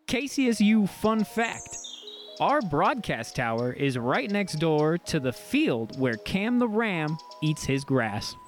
KCSU fun fact. Our broadcast tower is right next door to the field where Cam the Ram eats his grass.